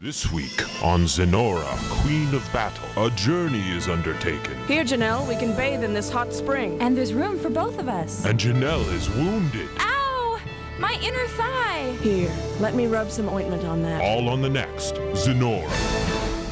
This week on Zenora, Queen of Battle, a journey is undertaken. Here, Janelle, we can bathe in this hot spring. And there's room for both of us. And Janelle is wounded. Ow! My inner thigh! Here, let me rub some ointment on that. All on the next Zenora.